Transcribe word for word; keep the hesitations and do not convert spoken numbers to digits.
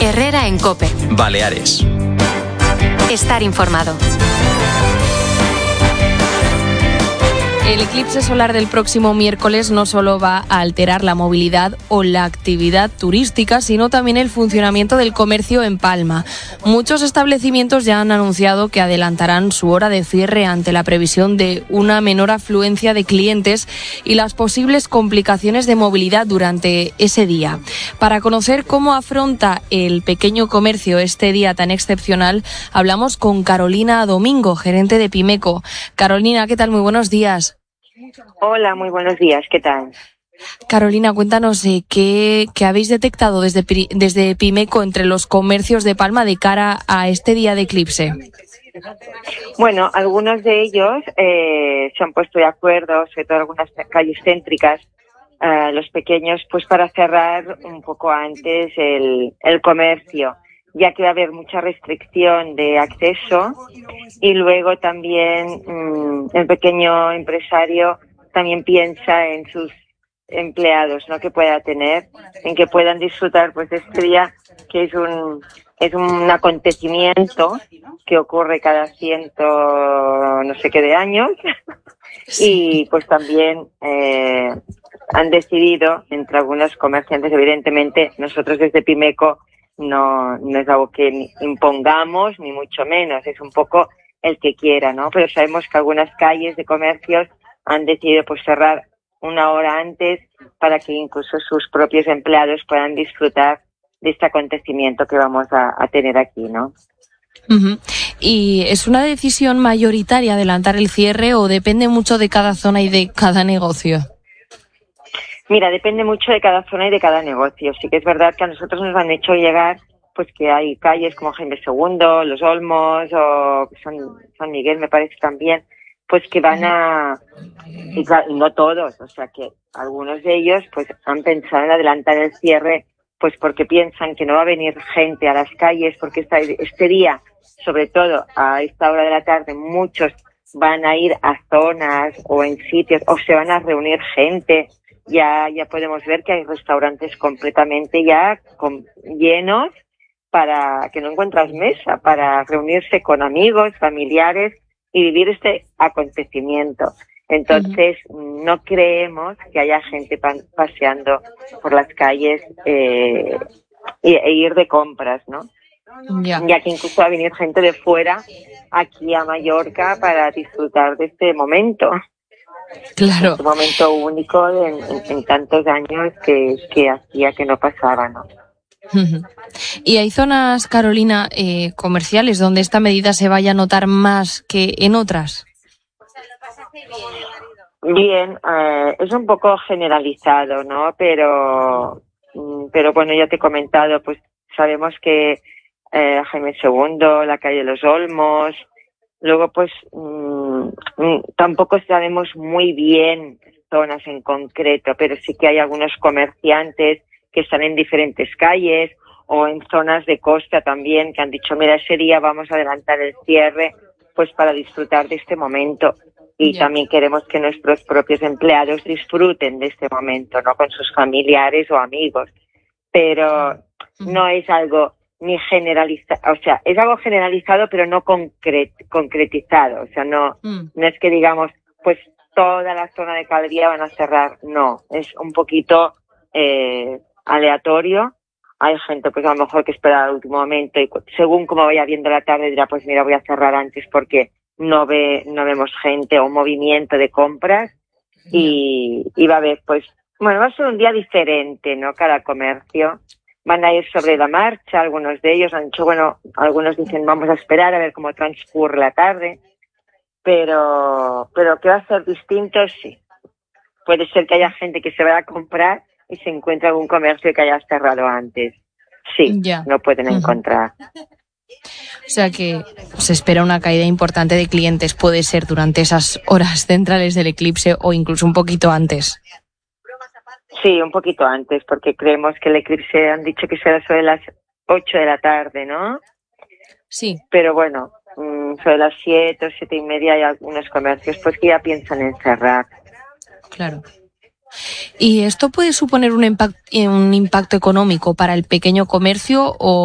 Herrera en COPE. Baleares. Estar informado. El eclipse solar del próximo miércoles no solo va a alterar la movilidad o la actividad turística, sino también el funcionamiento del comercio en Palma. Muchos establecimientos ya han anunciado que adelantarán su hora de cierre ante la previsión de una menor afluencia de clientes y las posibles complicaciones de movilidad durante ese día. Para conocer cómo afronta el pequeño comercio este día tan excepcional, hablamos con Carolina Domingo, gerente de Pimeco. Carolina, ¿qué tal? Muy buenos días. Hola, muy buenos días, ¿qué tal? Carolina, cuéntanos eh, qué, qué habéis detectado desde, desde Pimeco entre los comercios de Palma de cara a este día de eclipse. Bueno, algunos de ellos eh, se han puesto de acuerdo, sobre todo algunas calles céntricas, eh, los pequeños, pues para cerrar un poco antes el, el comercio, ya que va a haber mucha restricción de acceso y luego también mmm, el pequeño empresario también piensa en sus empleados, ¿no?, que pueda tener, en que puedan disfrutar pues de este día, que es un es un acontecimiento que ocurre cada ciento no sé qué de años y pues también eh, han decidido entre algunos comerciantes, evidentemente nosotros desde Pimeco No, no es algo que impongamos, ni mucho menos, es un poco el que quiera, ¿no? Pero sabemos que algunas calles de comercios han decidido pues cerrar una hora antes para que incluso sus propios empleados puedan disfrutar de este acontecimiento que vamos a, a tener aquí, ¿no? Uh-huh. ¿Y es una decisión mayoritaria adelantar el cierre o depende mucho de cada zona y de cada negocio? Mira, depende mucho de cada zona y de cada negocio. Sí que es verdad que a nosotros nos han hecho llegar pues que hay calles como Jaime segundo, Los Olmos o San, San Miguel, me parece también, pues que van a... Y no todos, o sea que algunos de ellos pues han pensado en adelantar el cierre pues porque piensan que no va a venir gente a las calles, porque esta, este día, sobre todo a esta hora de la tarde, muchos van a ir a zonas o en sitios o se van a reunir gente. Ya, ya podemos ver que hay restaurantes completamente ya con, llenos para que no encuentras mesa, para reunirse con amigos, familiares y vivir este acontecimiento. Entonces, uh-huh. no creemos que haya gente pa- paseando por las calles eh, e, e ir de compras, ¿no? Yeah. Ya que incluso va a venir gente de fuera aquí a Mallorca para disfrutar de este momento. Claro. Un momento único en, en, en tantos años que, que hacía que no pasaba, ¿no? Uh-huh. ¿Y hay zonas, Carolina, eh, comerciales donde esta medida se vaya a notar más que en otras? Bien, eh, es un poco generalizado, ¿no? Pero, pero bueno, ya te he comentado, pues sabemos que eh, Jaime segundo, la calle de Los Olmos. Luego, pues, mmm, tampoco sabemos muy bien zonas en concreto, pero sí que hay algunos comerciantes que están en diferentes calles o en zonas de costa también que han dicho, mira, ese día vamos a adelantar el cierre, pues para disfrutar de este momento. Y yeah. también queremos que nuestros propios empleados disfruten de este momento, ¿no? Con sus familiares o amigos. Pero uh-huh. no es algo ni generalizado, o sea, es algo generalizado pero no concret, concretizado, o sea, no, mm. no es que digamos, pues toda la zona de Caldería van a cerrar, no, es un poquito eh, aleatorio. Hay gente pues a lo mejor que espera al último momento y según como vaya viendo la tarde dirá, pues mira, voy a cerrar antes porque no ve, no vemos gente o movimiento de compras y, y va a haber pues, bueno, va a ser un día diferente, ¿no? Cada comercio. Van a ir sobre la marcha, algunos de ellos han dicho, bueno, algunos dicen vamos a esperar a ver cómo transcurre la tarde, pero pero que va a ser distinto, sí. Puede ser que haya gente que se vaya a comprar y se encuentre algún comercio que haya cerrado antes. Sí, ya. No pueden uh-huh. encontrar. O sea que se espera una caída importante de clientes, puede ser durante esas horas centrales del eclipse o incluso un poquito antes. Sí, un poquito antes, porque creemos que el eclipse han dicho que será sobre las ocho de la tarde, ¿no? Sí. Pero bueno, sobre las siete o siete y media hay algunos comercios pues que ya piensan en cerrar. Claro. ¿Y esto puede suponer un, impact, un impacto económico para el pequeño comercio o